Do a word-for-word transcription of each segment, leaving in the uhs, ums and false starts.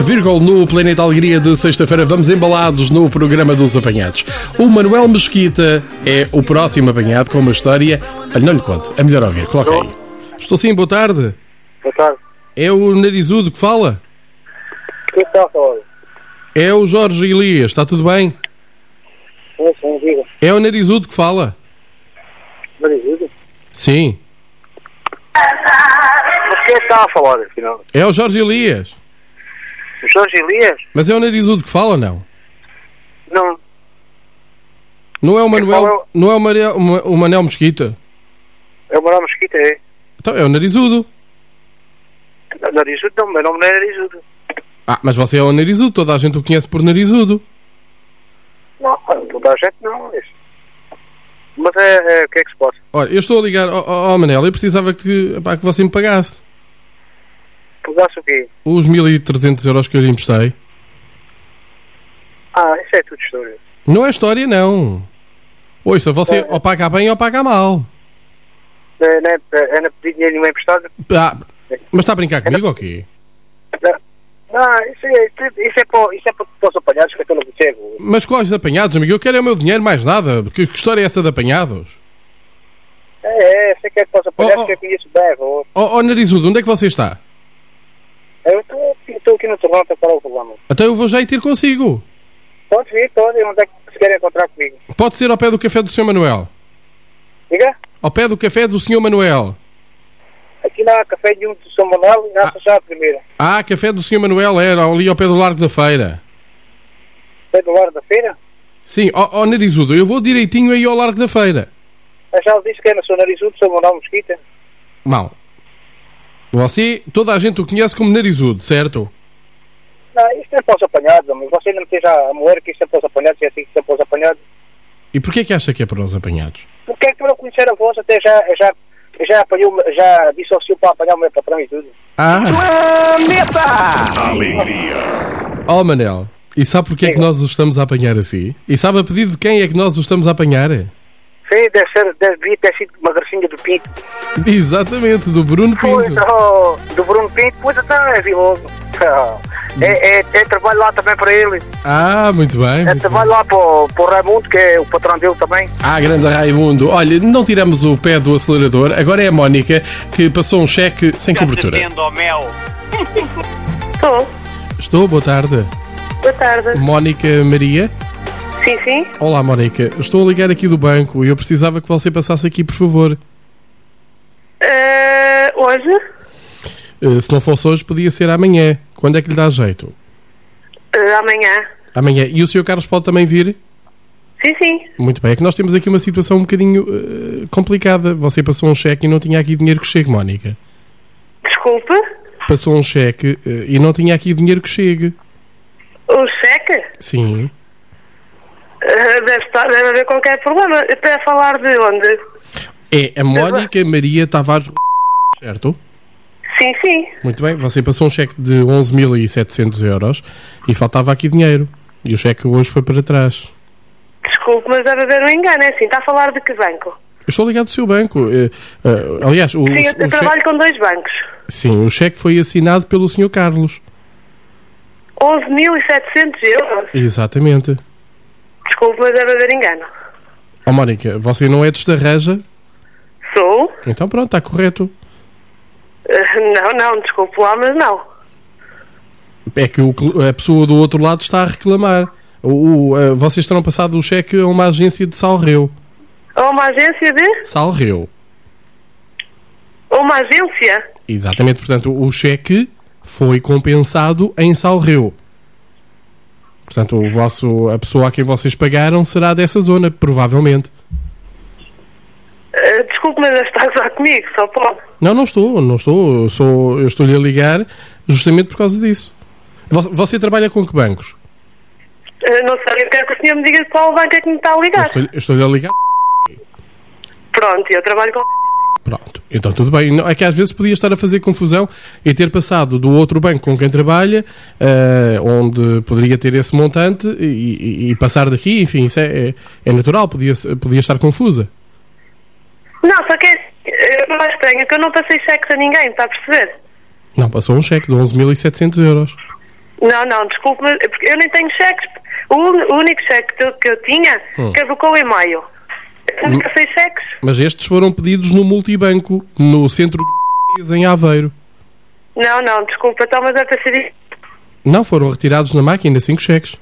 Virgol no Planeta Alegria de sexta-feira. Vamos embalados no programa dos apanhados. O Manuel Mesquita é o próximo apanhado com uma história. Não lhe conto, é melhor ouvir. Coloca aí. Estou sim, boa tarde. Boa tarde. É o Narizudo que fala? Quem está a falar? É o Jorge Elias, está tudo bem? Sim, sim, diga. É o Narizudo que fala? Narizudo? Sim. Mas quem está a falar, afinal? É o Jorge Elias. O Jorge Elias? Mas é o Narizudo que fala ou não? Não. Não é o Quem Manuel, fala é o- não é o, Maria, o Ma- o Manel Mesquita? É o Manuel Mesquita, é? Então é o Narizudo. Narizudo não, meu nome não é Narizudo. Ah, mas você é o Narizudo, toda a gente o conhece por Narizudo. Não, toda a gente não. Isso. Mas é, é, o que é que se passa? Olha, eu estou a ligar ao, ao ao Manel, eu precisava que, pá, que você me pagasse Pegasse o quê? os mil e trezentos euros que eu lhe emprestei. Ah, isso é tudo história. Não é história, não. Ouça, você É. ou paga bem ou paga mal. É, não é, é, é não pedir dinheiro nenhum emprestado? Ah, mas está a brincar comigo ou quê? Não, não isso, é, isso é para isso é para, para os apanhados que eu não percebo. Mas quais apanhados, amigo? Eu quero é o meu dinheiro, mais nada. Que, que história é essa de apanhados? É, é, sei que é para os apanhados Oh, oh. que eu conheço bem. vou- Ó oh, Narizudo, onde é que você está? Eu estou aqui no Toronto para o programa. Então eu vou já ir ter consigo. Pode vir, pode. Onde é que se querem encontrar comigo? Pode ser ao pé do café do senhor Manuel. Diga? Ao pé do café do senhor Manuel. Aqui na Café de um de São Manuel e na ah. já a primeira. Ah, café do senhor Manuel era ali ao pé do Largo da Feira. Foi do Largo da Feira? Sim, ó oh, Narizudo, eu vou direitinho aí ao Largo da Feira. Eu já disse que é na sua Narizudo, São Manuel Mesquita. Mal. Você, toda a gente o conhece como Narizudo, certo? Não, isto é para os apanhados, mas você não me esteja a moer que isto é para os apanhados, é assim que isto é para os apanhados. E porquê que acha que é para os apanhados? Porque é que para eu conhecer a voz até já, já, já apanhou, já dissociou para apanhar o meu patrão e tudo. Ah! Alegria. Ó oh, Manel, e sabe porquê é que nós o estamos a apanhar assim? E sabe a pedido de quem é que nós o estamos a apanhar? Sim, deve ser, deve ter sido uma gracinha do Pinto. Exatamente, do Bruno Pois, Pinto. oh, do Bruno Pinto, pois então é viloso. É, é, é trabalho lá também para ele. Ah, muito bem. É Muito bem. trabalho lá para, o- para o Raimundo, que é o patrão dele também. Ah, grande Raimundo. Olha, não tiramos o pé do acelerador. Agora é a Mónica que passou um cheque sem cobertura. Estou. Estou, boa tarde. Boa tarde. Mónica Maria. Sim, sim. Olá, Mónica. Estou a ligar aqui do banco e eu precisava que você passasse aqui, por favor. Eh, hoje? Eh, se não fosse hoje, podia ser amanhã. Quando é que lhe dá jeito? Eh, amanhã. Amanhã. E o senhor Carlos pode também vir? Sim, sim. Muito bem. É que nós temos aqui uma situação um bocadinho eh, complicada. Você passou um cheque e não tinha aqui dinheiro que chegue, Mónica. Desculpe. Passou um cheque eh, e não tinha aqui dinheiro que chegue. O cheque? Sim. Eh, deve, estar, deve haver qualquer problema. Para falar de onde? É a Mónica Maria Tavares, certo? Sim, sim. Muito bem. Você passou um cheque de onze mil e setecentos euros e faltava aqui dinheiro. E o cheque hoje foi para trás. Desculpe, mas deve haver um engano. É assim, está a falar de que banco? Eu estou ligado ao seu banco. Eh, eh, aliás, o, Sim, eu, o eu trabalho com dois bancos. cheque, sim, o cheque foi assinado pelo senhor Carlos. onze mil e setecentos euros. Exatamente. Desculpe, mas deve haver engano. Ó Mónica, você não é de Estarreja? Sou? Então pronto, está correto. Eh, não, não, desculpe lá, mas não. É que o cl- a pessoa do outro lado está a reclamar. O, o, eh, vocês terão passado o cheque a uma agência de Salreu. Ou uma agência de? Salreu. Ou uma agência? Exatamente, portanto, o cheque foi compensado em Salreu. Portanto, o vosso, a pessoa a quem vocês pagaram será dessa zona, provavelmente. Eh, desculpe, mas está a gozar comigo, só pode. Não, não estou, não estou. Eu, sou, eu estou-lhe a ligar justamente por causa disso. Você, você trabalha com que bancos? Eh, não sei, eu quero que o senhor me diga qual banco é que me está a Eu ligar. estou-lhe eu estou-lhe a ligar. Pronto, eu trabalho com... Pronto, então tudo bem. Não, é que às vezes podia estar a fazer confusão e ter passado do outro banco com quem trabalha, eh, onde poderia ter esse montante, e, e- e passar daqui, enfim, isso é, é, é natural, podia, podia estar confusa. Não, só que é, é mais estranho que eu não passei cheques a ninguém, está a perceber? Não, passou um cheque de onze mil e setecentos euros. Não, não, desculpe, mas porque eu nem tenho cheques. O, un- o único cheque que eu, que eu tinha Hum. caducou em maio. Eu nunca sei cheques. Mas estes foram pedidos no multibanco, no centro de em Aveiro. Não, não, desculpa, então, mas deve ter sido isso. Não, foram retirados na máquina cinco cheques.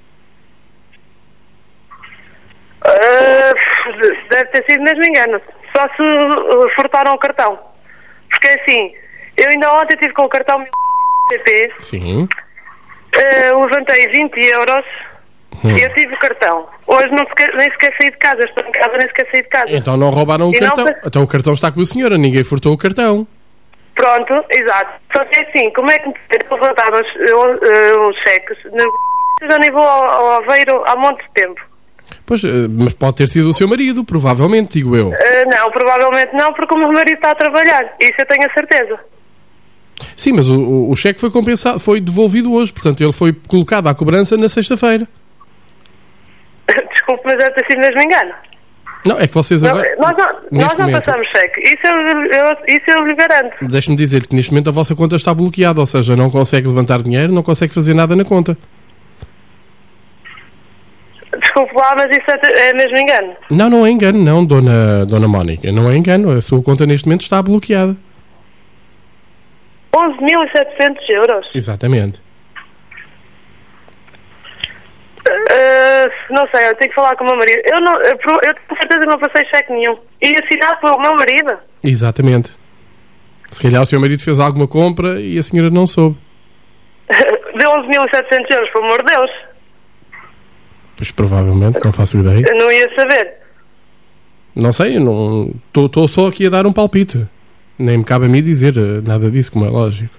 Ah, deve ter sido mesmo engano. Só se uh, furtaram o cartão. Porque assim, eu ainda ontem estive com o cartão C P, Sim. uh, levantei vinte euros Hum. e eu tive o cartão. Hoje não sequer, nem sequer saí de casa, estou em casa, nem sequer saí de casa. Então não roubaram o E não cartão. foi- Então o cartão está com a senhora, ninguém furtou o cartão. Pronto, exato. Só que assim, como é que me levantaram uns, uh, uns cheques? Eu já nem vou ao, ao Aveiro há muito tempo. Pois, eh, mas pode ter sido o seu marido, provavelmente, digo eu. Uh, não, provavelmente não, porque o meu marido está a trabalhar. Isso eu tenho a certeza. Sim, mas o, o, o cheque foi compensado, foi devolvido hoje, portanto ele foi colocado à cobrança na sexta-feira. Desculpe, mas deve ter sido mesmo engano. Não, é que vocês Não, agora... nós não, nós neste não momento- passamos cheque. Isso eu, eu, isso eu lhe garanto. Deixe-me dizer que neste momento a vossa conta está bloqueada, ou seja, não consegue levantar dinheiro, não consegue fazer nada na conta. Desculpe lá, mas isso é, é mesmo engano. Não, não é engano, não, dona, dona Mónica, não é engano, a sua conta neste momento está bloqueada. onze mil e setecentos euros. Exatamente. Uh, não sei, eu tenho que falar com o meu marido. Eu, não, eu, pro- eu tenho certeza que não passei cheque nenhum. E assinado pelo meu marido. Exatamente. Se calhar o seu marido fez alguma compra e a senhora não soube. De onze mil e setecentos euros, pelo amor de Deus. Pois provavelmente, não faço ideia. Eu não ia saber. Não sei, estou só aqui a dar um palpite. Nem me cabe a mim dizer eh, nada disso, como é lógico.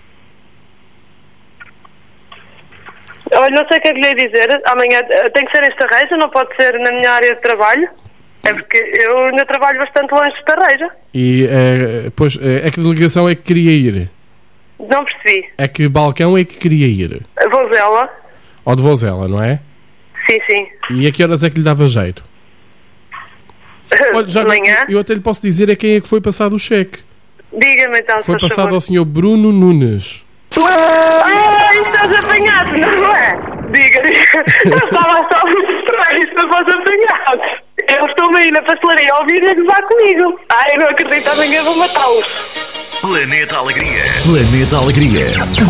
Olha, não sei o que é que lhe ia dizer. Amanhã eh, tem que ser em Estarreja, não pode ser na minha área de trabalho. É porque eu ainda trabalho bastante longe de Estarreja. E, eh, pois, eh, a que delegação é que queria ir? Não percebi. A que balcão é que queria ir? Vozela. Ao de Vozela, não é? Sim, sim. E a que horas é que lhe dava jeito? Olha, já de manhã. eu até lhe posso dizer a quem é que foi passado o cheque. Diga-me então, se Foi faz passado favor. ao senhor Bruno Nunes. Ah, estás apanhado, não é? Diga, diga. Eu estava só muito estranho, isto não fosse apanhado. Eu estou aí na pastelaria a ouvir e a gozar comigo. Ai, eu não acredito, amanhã vou matá-los. Planeta Alegria. Planeta Alegria.